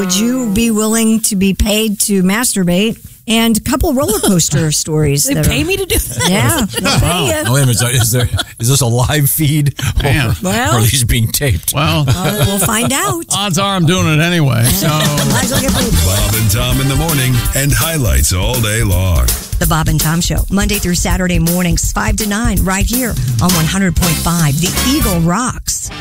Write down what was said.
Would you be willing to be paid to masturbate? And a couple roller coaster stories. They pay me to do that? Yeah, they'll pay you. Oh, wait a minute. Is this a live feed? Or are these being taped? Well, we'll find out. Odds are I'm doing it anyway. So Bob and Tom in the morning and highlights all day long. The Bob and Tom Show, Monday through Saturday mornings, 5 to 9, right here on 100.5. The Eagle rocks.